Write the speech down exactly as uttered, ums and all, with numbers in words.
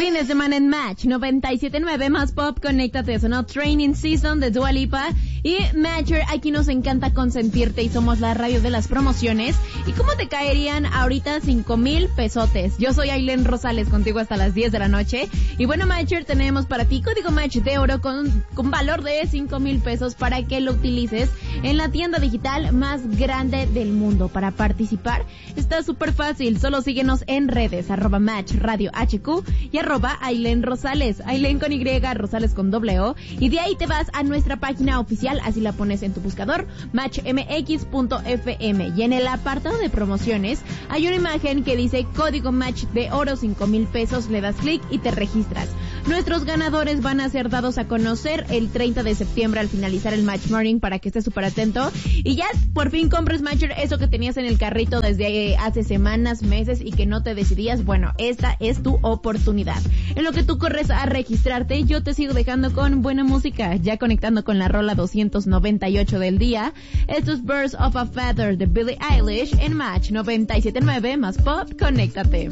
Fin de semana en Match noventa y siete punto nueve más pop, conéctate, sonó Training Season de Dua Lipa y Matcher. Aquí nos encanta consentirte y somos la radio de las promociones. ¿Y cómo te caerían ahorita cinco mil pesotes? Yo soy Ailén Rosales, contigo hasta las diez de la noche. Y bueno, Matcher, tenemos para ti código Match de oro con, con valor de cinco mil pesos para que lo utilices en la tienda digital más grande del mundo. Para participar está súper fácil, solo síguenos en redes, arroba Match Radio H Q y arroba Ailén Rosales, Ailén con Y, Rosales con doble O, y de ahí te vas a nuestra página oficial, así la pones en tu buscador, match m x punto f m, y en el apartado de promociones hay una imagen que dice código Match de oro cinco mil pesos, le das clic y te registras. Nuestros ganadores van a ser dados a conocer el treinta de septiembre al finalizar el Match Morning, para que estés súper atento y ya por fin compres, Matcher, eso que tenías en el carrito desde hace semanas, meses y que no te decidías. Bueno, esta es tu oportunidad. En lo que tú corres a registrarte, yo te sigo dejando con buena música, ya conectando con la rola doscientos noventa y ocho del día. Esto es Birds of a Feather de Billie Eilish en Match noventa y siete punto nueve más pop, conéctate.